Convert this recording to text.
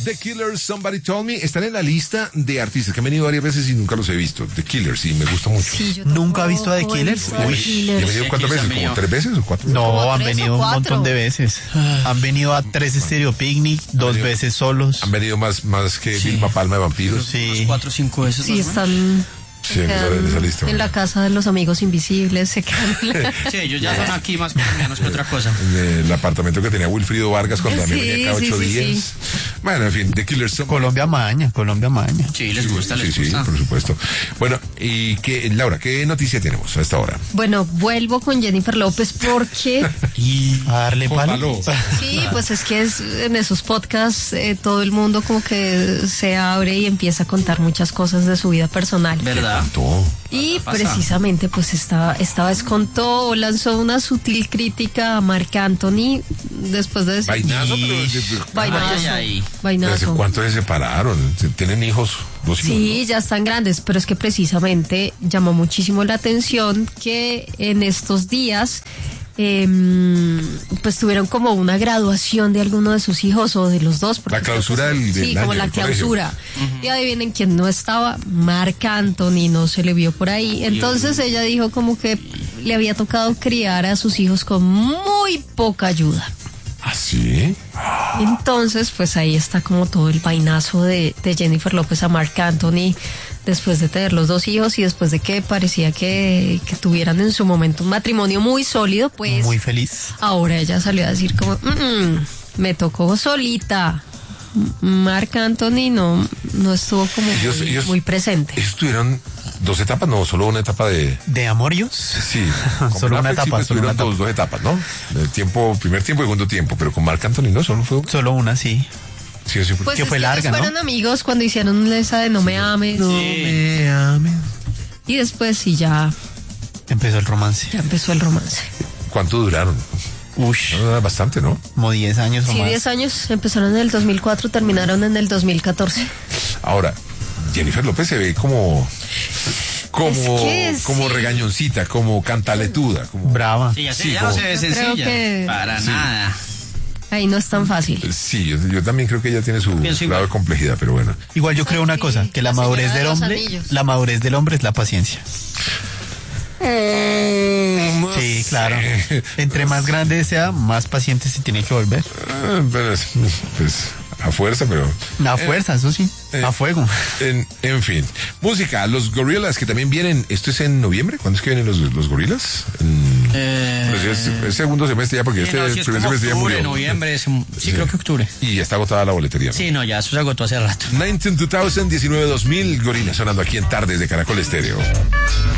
The Killers, Somebody Told Me. Están en la lista de artistas que han venido varias veces y nunca los he visto. The Killers, y me gusta mucho. Sí, ¿Nunca ha visto a The Killers? Uy, ¿y han venido cuántas veces? ¿Como 3 veces o 4? No, Como han 3 venido o un 4. montón de veces. Han venido a 3 Stereo Picnic, 2 veces solos. Han venido más que Vilma Palma de Vampiros. Sí. 4 o 5 veces. Sí, están Sí, en esa lista. en la casa de los amigos invisibles, se quedan. Sí, ellos ya son aquí más colombianos que otra cosa. En el apartamento que tenía Wilfrido Vargas cuando también venía cada 8 días. Sí. Bueno, en fin, The Killers. Colombia maña. Sí, les gusta, les Sí, gusta. por supuesto. Bueno, y Laura, ¿qué noticia tenemos a esta hora? Bueno, vuelvo con Jennifer López porque Y a darle palo. sí, pues es que en esos podcasts todo el mundo como que se abre y empieza a contar muchas cosas de su vida personal. ¿Verdad? Todo. Y pasa? precisamente pues esta vez contó, lanzó una sutil crítica a Marc Anthony después de decir Vainazo, Vainazo. Ay, ay. ¿Desde Vainazo. cuánto se separaron? ¿Tienen hijos? 2 hijos. Sí, ya están grandes, pero es que precisamente llamó muchísimo la atención que en estos días pues tuvieron como una graduación de alguno de sus hijos o de los dos. porque La clausura creo que del sí, año como la del colegio. clausura. Y adivinen quién no estaba, Marc Anthony, no se le vio por ahí. Entonces ella dijo como que le había tocado criar a sus hijos con muy poca ayuda. ¿Ah, sí? Entonces, pues ahí está como todo el vainazo de Jennifer López a Marc Anthony después de tener los 2 hijos y después de que parecía que tuvieran en su momento un matrimonio muy sólido, pues Muy feliz. ahora ella salió a decir como, me tocó solita. Marc Anthony no estuvo como muy presente. Ellos tuvieron 2 etapas, no, solo una etapa de... ¿De amorios? Sí, con Solo Ben una Affleck etapa, sí, solo una tuvieron dos etapas, ¿no? El primer tiempo y segundo tiempo, pero con Marc Anthony no, solo fue... Solo una, sí. Sí, sí, Pues que es fue que larga, ellos ¿no? fueron amigos cuando hicieron esa de No me ames. me ames. Y después sí ya Empezó el romance. empezó el romance. ¿Cuánto duraron? Ush, No, bastante, ¿no? como 10 años o Sí, más. 10 años, empezaron en el 2004, terminaron en el 2014. Ahora, Jennifer López se ve como Es que sí. regañoncita, como cantaletuda, como... Brava. Sí, ya, Sí, ya no se ve Yo creo sencilla. que- Para Sí. nada. Ahí no es tan fácil. Sí, yo también creo que ella tiene su Pienso grado igual. de complejidad, pero bueno. Igual yo creo una Sí, cosa, que la la madurez señora de del los hombre, anillos. la madurez del hombre es la paciencia. No Sí, claro. sé. Entre más grande sea, más paciente se tiene que volver. Pero pues a fuerza, pero... A fuerza, eso sí. A fuego. En fin. Música, los Gorillaz que también vienen. ¿Esto es en noviembre? ¿Cuándo es que vienen los Gorillaz? Pues es segundo semestre ya, porque Sí, no, sí, es primer como semestre ya octubre, murió. noviembre, sí, creo que octubre. Y ya está agotada la boletería, ¿no? Sí, no, ya eso se agotó hace rato. 19 2000, 19 2000, Gorillaz sonando aquí en Tardes de Caracol Estéreo.